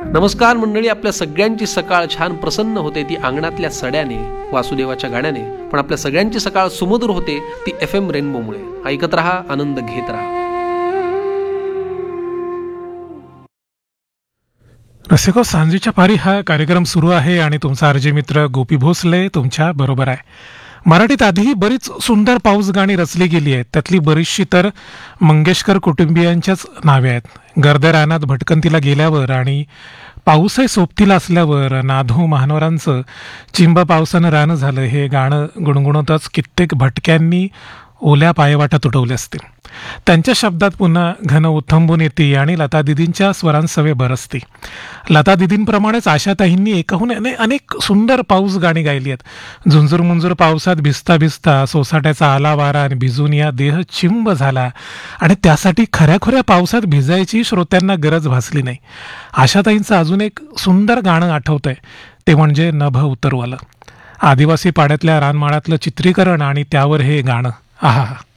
नमस्कार मंडळी, आपल्या सगळ्यांची सकाळ छान प्रसन्न होते ती अंगणातल्या सड्याने, वासुदेवाच्या गाण्याने. पण आपल्या सगळ्यांची सकाळ सुमधुर होते ती FM रेनबोमुळे. ऐकत रहा, आनंद घेत राहा. रसिको, सांजेच्या पारी हा कार्यक्रम सुरू आहे आणि तुमचा आरजे मित्र गोपी भोसले तुमच्या बरोबर आहे. मराठीत आधीही बरीच सुंदर पाऊस गाणी रचली गेली आहेत. त्यातली बरीचशी तर मंगेशकर कुटुंबियांच्याच नावे आहेत. गर्दे रानात भटकंतीला गेल्यावर आणि पाऊसही सोबतीला असल्यावर नाधू महानवरांचं चिंब पावसानं रानं झालं हे गाणं गुणगुणतच कित्येक भटक्यांनी ओल्या पायवाटा तुटवले असतील. त्यांच्या शब्दात पुन्हा घन उथंबून येते आणि लता दिदींच्या स्वरांसवे बरसते. लता दिदींप्रमाणेच आशाताईंनी एकहून अनेक सुंदर पाऊस गाणी गायली आहेत. झुंजूर मुंजूर पावसात भिजता भिजता सोसाट्याचा आला वारा आणि भिजून या देह चिंब झाला, आणि त्यासाठी खऱ्याखुऱ्या पावसात भिजायची श्रोत्यांना गरज भासली नाही. आशाताईंचं अजून एक सुंदर गाणं आठवतंय, ते म्हणजे नभ उतरवालं. आदिवासी पाड्यातल्या रानमाळातलं चित्रीकरण आणि त्यावर हे गाणं. आहा.